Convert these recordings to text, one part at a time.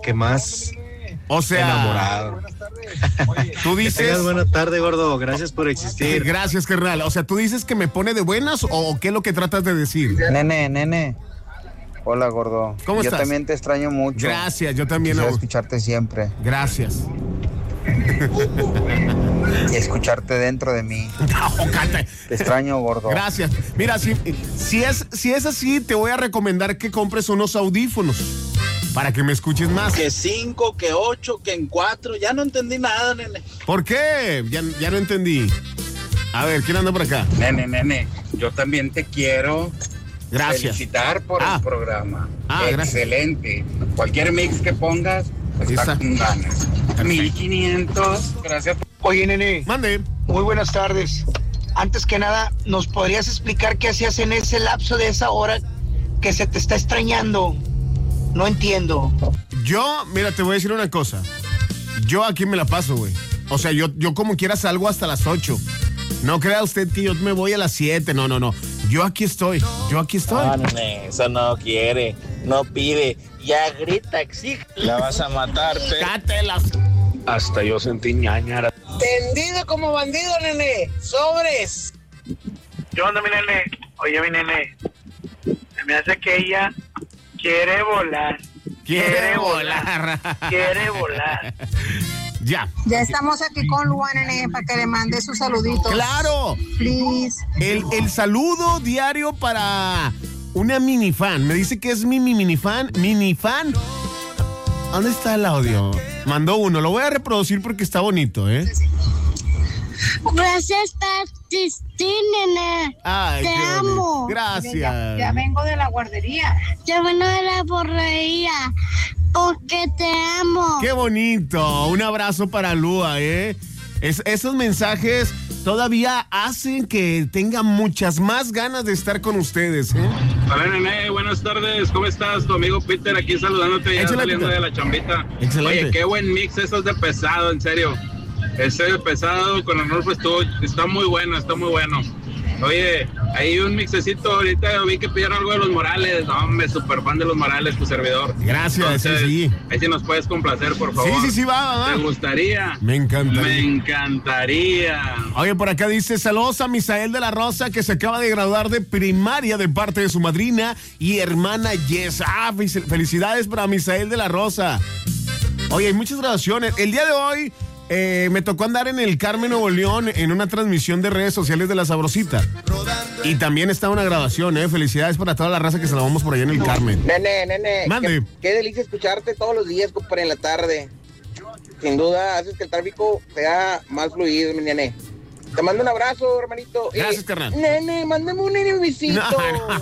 que más O sea, enamorado. Tú Que dices... tengas buena tarde, gordo. Gracias por existir. Gracias, carnal. O sea, ¿tú dices que me pone de buenas o qué es lo que tratas de decir? Nene. Hola, gordo. ¿Cómo estás? Yo también te extraño mucho. Gracias, yo también. Quisiera escucharte siempre. Gracias. Y escucharte dentro de mí. No, cállate. Te extraño, gordo. Gracias. Mira, si es así, te voy a recomendar que compres unos audífonos para que me escuches más. Que 5, que 8, que en 4. Ya no entendí nada, nene. ¿Por qué? Ya no entendí. A ver, ¿quién anda por acá? Nene, yo también te quiero Gracias. felicitar por el programa. Gracias. Excelente. Cualquier mix que pongas está con ganas. 1500. Gracias. Oye, nene. Mande. Muy buenas tardes. Antes que nada, ¿nos podrías explicar qué hacías en ese lapso de esa hora que se te está extrañando? No entiendo. Yo, mira, te voy a decir una cosa. Yo aquí me la paso, güey. O sea, yo como quiera salgo hasta las 8. No crea usted que yo me voy a las 7. No. Yo aquí estoy. No, nene, eso no quiere, no pide. Ya grita, exige. La vas a matar, Cátelas. Hasta yo sentí ñañara. Tendido como bandido, nene. Sobres. ¿Qué onda, mi nene? Oye, mi nene. Se me hace que ella quiere volar. Quiere volar. Quiere volar. Ya. Ya estamos aquí con Luan, nene, para que le mande sus saluditos. ¡Claro! Please. El saludo diario para una minifan. Me dice que es mi minifan. ¿Minifan? ¿Dónde está el audio? Mandó uno. Lo voy a reproducir porque está bonito, ¿eh? Gracias por existir, nene. Ay, te amo. Gracias. Ya vengo de la guardería. Ya vengo de la borrería. Porque te amo. Qué bonito. Un abrazo para Lua, ¿eh? Esos mensajes todavía hacen que tenga muchas más ganas de estar con ustedes, ¿eh? Hola, nene, buenas tardes. ¿Cómo estás? Tu amigo Peter aquí saludándote ya saliendo de la chambita. Excelente. Oye, qué buen mix esos de pesado, en serio. Ese de pesado con Arnulfo está muy bueno, está muy bueno. Oye, hay un mixecito ahorita, vi que pidieron algo de Los Morales. No, hombre, súper fan de Los Morales, tu servidor. Gracias. Entonces, sí. Ahí sí nos puedes complacer, por favor. Sí, va. ¿Te gustaría? Me encantaría. Me encantaría. Oye, por acá dice, saludos a Misael de la Rosa, que se acaba de graduar de primaria de parte de su madrina y hermana Yes. Felicidades para Misael de la Rosa. Oye, hay muchas graduaciones. El día de hoy me tocó andar en el Carmen, Nuevo León, en una transmisión de redes sociales de La Sabrosita. Y también está una grabación, Felicidades para toda la raza que se la vamos por allá en el Carmen. Nene. Mande. Qué delicia escucharte todos los días, compadre, en la tarde. Sin duda, haces que el tráfico sea más fluido, mi nene. Te mando un abrazo, hermanito. Gracias, carnal. Nene, mándame un visito. No.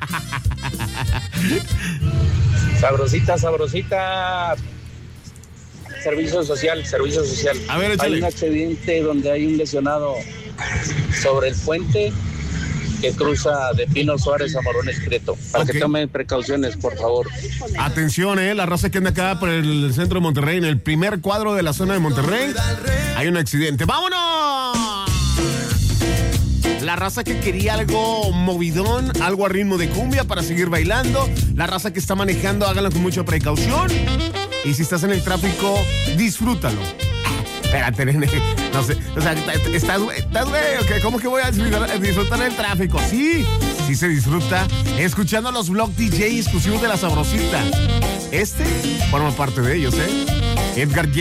Sabrosita. Servicio social. A ver, échale. Hay un accidente donde hay un lesionado sobre el puente que cruza de Pino Suárez a Morón Escrito. Para que tomen precauciones, por favor. Atención, la raza que anda acá por el centro de Monterrey, en el primer cuadro de la zona de Monterrey, hay un accidente. ¡Vámonos! La raza que quería algo movidón, algo a ritmo de cumbia para seguir bailando. La raza que está manejando, háganlo con mucha precaución. Y si estás en el tráfico, disfrútalo. Espérate, nene. No sé. O sea, ¿estás güey? ¿Okay? ¿Cómo que voy a disfrutar el tráfico? Sí se disfruta escuchando los Vlog DJ exclusivos de La Sabrosita. Forma parte de ellos, Edgar J.